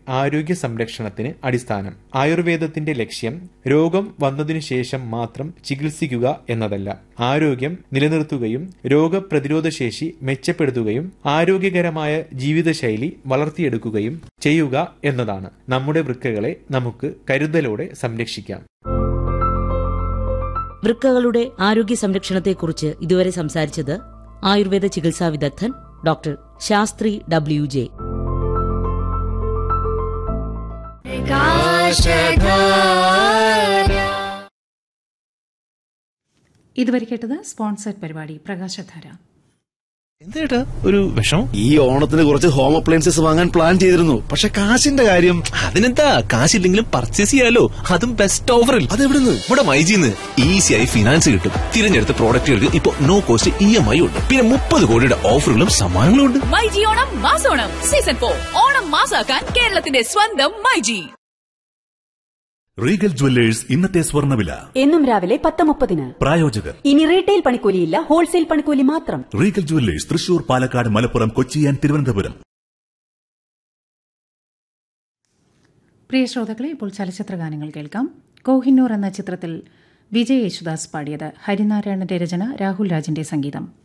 ആരോഗ്യ സംരക്ഷണത്തിന് അടിസ്ഥാനം. ആയുർവേദത്തിന്റെ ലക്ഷ്യം രോഗം വന്നതിനു ശേഷം മാത്രം ചികിത്സിക്കുക എന്നതല്ല, ആരോഗ്യം നിലനിർത്തുകയും രോഗപ്രതിരോധ ശേഷി മെച്ചപ്പെടുത്തുകയും ആരോഗ്യകരമായ ജീവിതശൈലി വളർത്തിയെടുക്കുകയും ചെയ്യുക എന്നതാണ്. നമ്മുടെ വൃക്കകളെ നമുക്ക് കരുതലോടെ സംരക്ഷിക്കാം. വൃക്കകളുടെ ആരോഗ്യ സംരക്ഷണത്തെക്കുറിച്ച് ഇതുവരെ സംസാരിച്ചത് ആയുർവേദ ചികിത്സാ വിദഗ്ധൻ ഡോക്ടർ ശാസ്ത്രി WJ. ഇതുവരെ കേട്ടത് സ്പോൺസർഡ് പരിപാടി പ്രകാശധാര. എന്തേട്ടാ ഒരു വിഷമം? ഈ ഓണത്തിന് കുറച്ച് ഹോം അപ്ലയൻസസ് വാങ്ങാൻ പ്ലാൻ ചെയ്തിരുന്നു, പക്ഷെ കാശിന്റെ കാര്യം. അതിനെന്താ, കാശില്ലെങ്കിലും പർച്ചേസ് ചെയ്യാലോ, അതും ബെസ്റ്റ് ഓഫറിൽ. അതെവിടുന്ന്? ഇവിടെ മൈജിന്ന് ഈസിയായി ഫിനാൻസ് കിട്ടും. തിരഞ്ഞെടുത്ത പ്രോഡക്റ്റുകൾക്ക് ഇപ്പൊ നോ കോസ്റ്റ് EMI ഉണ്ട്. പിന്നെ 30 കോടിയുടെ ഓഫറുകളും സമ്മാനങ്ങളും ഉണ്ട്. മൈജി ഓണം മാസോണം സീസൺ 4 ഓണം മാസാക്കാൻ കേരളത്തിന്റെ സ്വന്തം മൈജി. റീഗൽ ജുവല്ലേഴ്സ് ഇന്നത്തെ സ്വർണ്ണവില എന്നും രാവിലെ 10:30. പ്രായോജകർ ഇനി റീറ്റെയിൽ പണിക്കൂലിയില്ല, ഹോൾസെയിൽ പണിക്കൂലി മാത്രം. Regal jewellers Thrissur, Palakkad, Malappuram, Kochi and Thiruvananthapuram. പ്രിയ ശ്രോതാക്കളെ, ഇപ്പോൾ ചലച്ചിത്ര ഗാനങ്ങൾ കേൾക്കാം. കോഹിന്നൂർ എന്ന ചിത്രത്തിൽ വിജയ് യേശുദാസ് പാടിയത്, ഹരിനാരായണന്റെ രചന, രാഹുൽ രാജിന്റെ സംഗീതം.